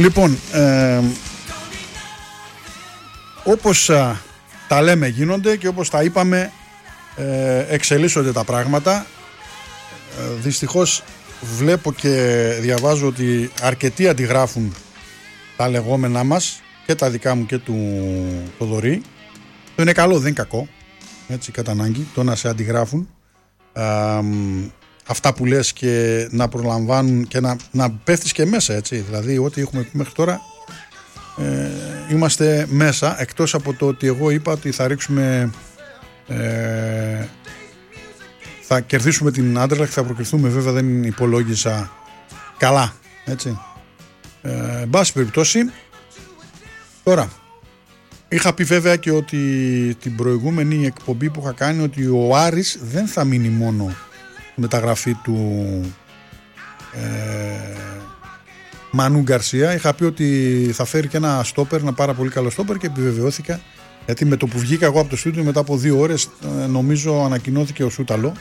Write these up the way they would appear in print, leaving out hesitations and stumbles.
Λοιπόν, όπως τα λέμε γίνονται και όπως τα είπαμε εξελίσσονται τα πράγματα. Δυστυχώς βλέπω και διαβάζω ότι αρκετοί αντιγράφουν τα λεγόμενά μας, και τα δικά μου και του Θοδωρή. Το είναι καλό, δεν είναι κακό, έτσι, κατά ανάγκη, το να σε αντιγράφουν αυτά που λες και να προλαμβάνουν και να πέφτεις και μέσα, έτσι. Δηλαδή ό,τι έχουμε πει μέχρι τώρα είμαστε μέσα, εκτός από το ότι εγώ είπα ότι θα ρίξουμε θα κερδίσουμε την Άντερλεχτ και θα προκριθούμε. Βέβαια δεν υπολόγισα καλά, έτσι. Εν πάση περιπτώσει, τώρα είχα πει βέβαια και ότι την προηγούμενη εκπομπή που είχα κάνει ότι ο Άρης δεν θα μείνει μόνο μεταγραφή του Μανού Γκαρσία. Είχα πει ότι θα φέρει και ένα στόπερ, ένα πάρα πολύ καλό στόπερ, και επιβεβαιώθηκα, γιατί με το που βγήκα εγώ από το στούντιο μετά από 2 ώρες νομίζω ανακοινώθηκε ο Σούταλο,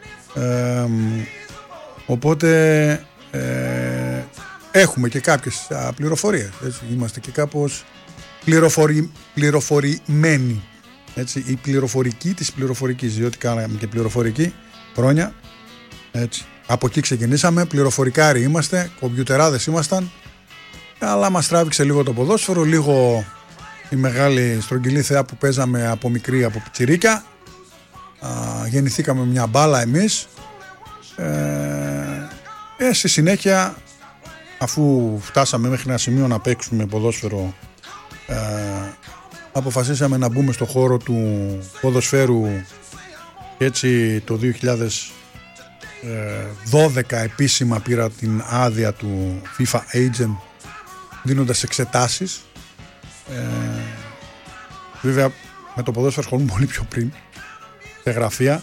οπότε έχουμε και κάποιες πληροφορίες, έτσι. Είμαστε και κάπως πληροφορημένοι, έτσι. Η πληροφορική της πληροφορικής, διότι κάναμε και πληροφορική χρόνια, έτσι. Από εκεί ξεκινήσαμε, πληροφορικάροι είμαστε, κομπιουτεράδες ήμασταν, αλλά μας τράβηξε λίγο το ποδόσφαιρο, λίγο η μεγάλη στρογγυλή θεά που παίζαμε από μικρή, από πιτσιρίκια. Γεννηθήκαμε μια μπάλα εμείς, στη συνέχεια, αφού φτάσαμε μέχρι ένα σημείο να παίξουμε ποδόσφαιρο, αποφασίσαμε να μπούμε στο χώρο του ποδοσφαίρου, και έτσι το 2012 επίσημα πήρα την άδεια του FIFA Agent, δίνοντας εξετάσεις. Βέβαια με το ποδόσφαιρο ασχολούμαι πολύ πιο πριν, σε γραφεία,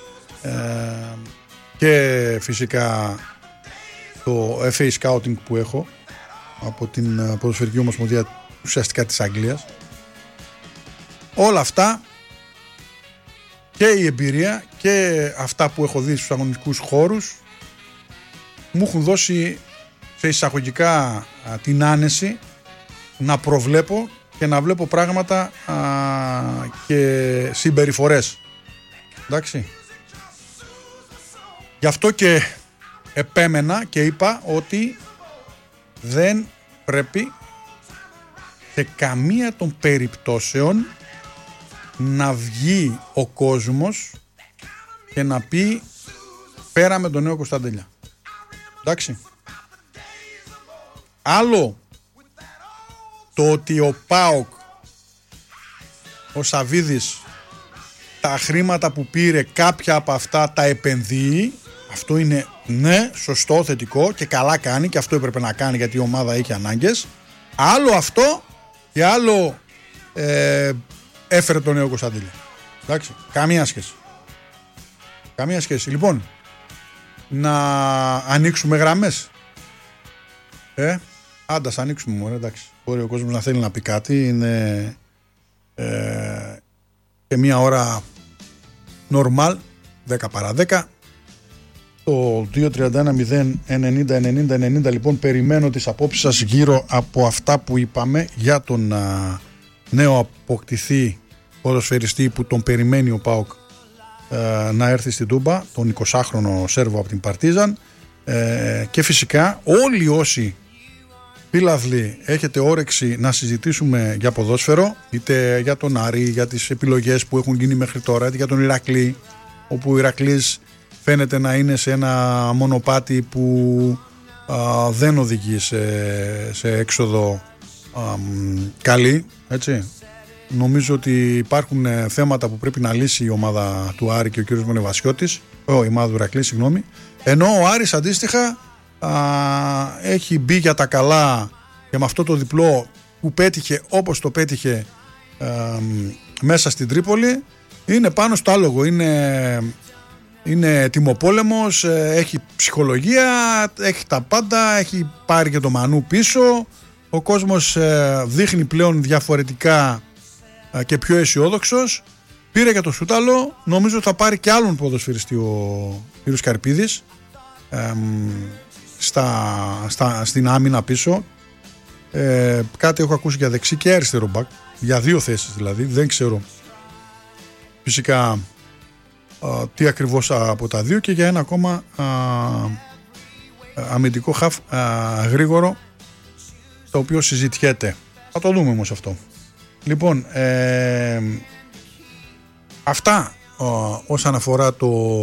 και φυσικά το FA Scouting που έχω από την Ποδοσφαιρική Ομοσπονδία ουσιαστικά της Αγγλίας. Όλα αυτά και η εμπειρία και αυτά που έχω δει στους αγωνιστικούς χώρους μου έχουν δώσει, σε εισαγωγικά, την άνεση να προβλέπω και να βλέπω πράγματα και συμπεριφορές. Εντάξει. Γι' αυτό και επέμενα και είπα ότι δεν πρέπει σε καμία των περιπτώσεων να βγει ο κόσμος και να πει πέρα με τον νέο Κωνσταντέλια. Εντάξει. Άλλο το ότι ο ΠΑΟΚ, ο Σαβίδης, τα χρήματα που πήρε κάποια από αυτά τα επενδύει, αυτό είναι, ναι, σωστό, θετικό και καλά κάνει, και αυτό έπρεπε να κάνει γιατί η ομάδα είχε ανάγκες. Άλλο αυτό και άλλο έφερε τον νέο Κωνσταντέλια. Εντάξει, καμία σχέση. Καμία σχέση. Λοιπόν, να ανοίξουμε γραμμές. Άντας ανοίξουμε μόνο, εντάξει. Μπορεί ο κόσμος να θέλει να πει κάτι. Είναι και μία ώρα normal, 10 παρά 10. Το 2-31-0-90-90-90. Λοιπόν, περιμένω τις απόψεις σας γύρω από αυτά που είπαμε για τον νέο αποκτηθή ποδοσφαιριστή που τον περιμένει ο ΠΑΟΚ να έρθει στην Τούμπα, τον 20χρονο Σέρβο από την Παρτίζαν, και φυσικά όλοι όσοι φίλαθλοι έχετε όρεξη να συζητήσουμε για ποδόσφαιρο, είτε για τον Άρη, για τις επιλογές που έχουν γίνει μέχρι τώρα, είτε για τον Ηρακλή, όπου ο Ηρακλής φαίνεται να είναι σε ένα μονοπάτι που δεν οδηγεί σε έξοδο καλή, έτσι. Νομίζω ότι υπάρχουν θέματα που πρέπει να λύσει η ομάδα του Άρη και ο κύριος Μονεβασιώτης, η ομάδα του Ηρακλή, συγγνώμη, ενώ ο Άρης αντίστοιχα έχει μπει για τα καλά και με αυτό το διπλό που πέτυχε όπως το πέτυχε μέσα στην Τρίπολη, είναι πάνω στο άλογο, είναι τιμοπόλεμος, έχει ψυχολογία, έχει τα πάντα, έχει πάρει και το Μανού πίσω, ο κόσμος δείχνει πλέον διαφορετικά και πιο αισιόδοξος. Πήρε για το Σούταλο, νομίζω θα πάρει και άλλον ποδοσφαιριστή ο κ. Καρπίδης στην άμυνα πίσω, Κάτι έχω ακούσει για δεξί και αριστερό μπακ, για δύο θέσεις δηλαδή, δεν ξέρω φυσικά τι ακριβώς από τα δύο, και για ένα ακόμα αμυντικό χαφ γρήγορο, το οποίο συζητιέται. Θα το δούμε όμως αυτό. Λοιπόν, αυτά όσον αφορά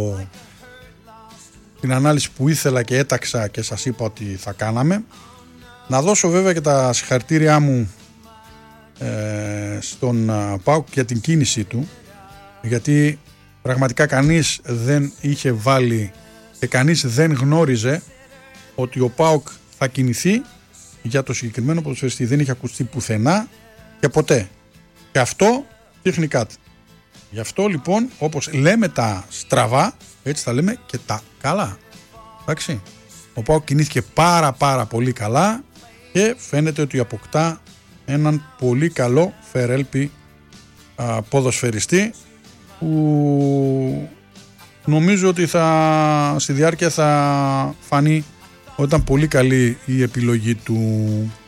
την ανάλυση που ήθελα και έταξα και σας είπα ότι θα κάναμε. Να δώσω βέβαια και τα συγχαρητήριά μου στον ΠΑΟΚ για την κίνησή του, γιατί πραγματικά κανείς δεν είχε βάλει και κανείς δεν γνώριζε ότι ο ΠΑΟΚ θα κινηθεί για το συγκεκριμένο ποδοσφαιριστή. Δεν είχε ακουστεί πουθενά και ποτέ. Και αυτό δείχνει κάτι. Γι' αυτό λοιπόν, όπως λέμε τα στραβά, έτσι θα λέμε και τα καλά. Εντάξει. Ο ΠΑΟΚ κινήθηκε πάρα πολύ καλά και φαίνεται ότι αποκτά έναν πολύ καλό φερέλπι ποδοσφαιριστή, που νομίζω ότι στη διάρκεια θα φανεί ότι ήταν πολύ καλή η επιλογή του